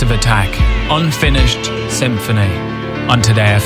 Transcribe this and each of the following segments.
Massive Attack, Unfinished Symphony on Today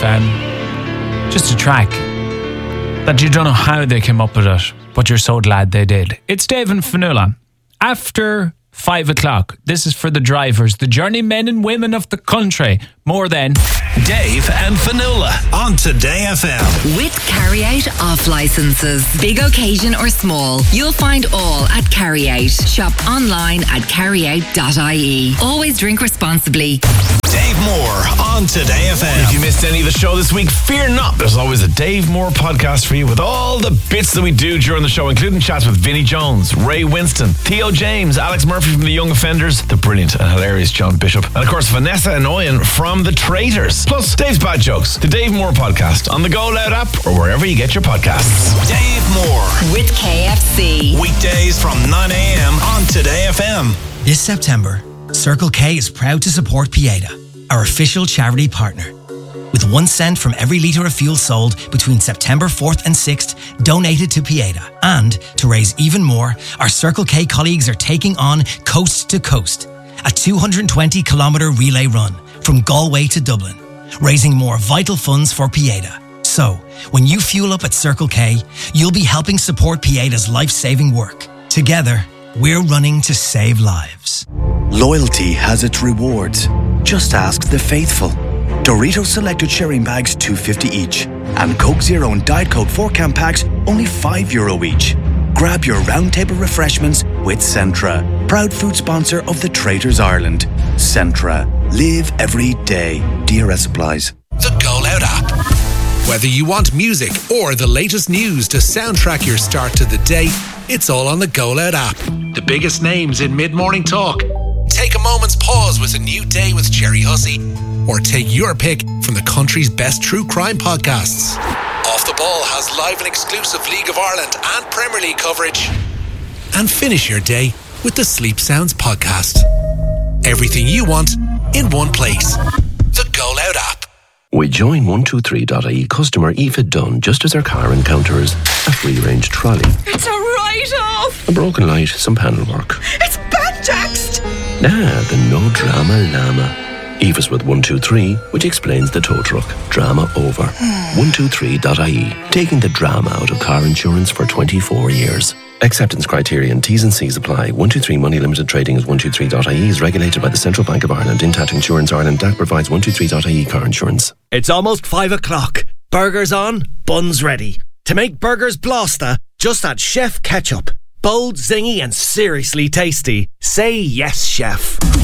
FM. Just a track that you don't know how they came up with it, but you're so glad they did. It's Dave and Fionnuala. After 5 o'clock, this is for the drivers, the journeymen and women of the country. More than Dave and Fionnuala on Today FM. With Carry Out off licenses, big occasion or small, you'll find all at Carry Out. Shop online at carryout.ie. Always drink responsibly. Dave Moore on Today FM. If you missed any of the show this week, fear not. There's always a Dave Moore podcast for you with all the bits that we do during the show, including chats with Vinnie Jones, Ray Winston, Theo James, Alex Murphy from The Young Offenders, the brilliant and hilarious John Bishop, and of course Vanessa Anoyan from The Traitors. Plus Dave's Bad Jokes, the Dave Moore podcast on the Go Loud app or wherever you get your podcasts. Dave Moore with KFC. Weekdays from 9 a.m. on Today FM. This September, Circle K is proud to support Pieta, our official charity partner. With 1 cent from every litre of fuel sold between September 4th and 6th donated to Pieta. And to raise even more, our Circle K colleagues are taking on Coast to Coast, a 220-kilometre relay run from Galway to Dublin, raising more vital funds for Pieta. So, when you fuel up at Circle K, you'll be helping support Pieta's life-saving work. Together, we're running to save lives. Loyalty has its rewards. Just ask the faithful. Doritos Selected Sharing Bags $2.50 each. And Coke Zero and Diet Coke 4-can packs only €5 each. Grab your roundtable refreshments with Centra, proud food sponsor of the Traitors Ireland. Centra. Live every day. DRS supplies. The Go Loud app. Whether you want music or the latest news to soundtrack your start to the day, it's all on the Go Loud app. The biggest names in mid-morning talk. Take a moment's pause with a new day with Jerry Hussey. Or take your pick from the country's best true crime podcasts. Off the Ball has live and exclusive League of Ireland and Premier League coverage. And finish your day with the Sleep Sounds podcast. Everything you want in one place. The Go Loud app. We join 123.ie customer Aoife Dunn just as her car encounters a free-range trolley. It's a write-off! A broken light, some panel work. It's bad-taxed! The no drama llama. Aoife's with 123, which explains the tow truck. Drama over. 123.ie, taking the drama out of car insurance for 24 years. Acceptance criteria and T's and C's apply. 123 Money Limited Trading is 123.ie is regulated by the Central Bank of Ireland. Intact Insurance Ireland DAC provides 123.ie car insurance. It's almost 5 o'clock. Burgers on, buns ready. To make burgers blasta, just add Chef Ketchup. Bold, zingy and seriously tasty. Say yes, chef.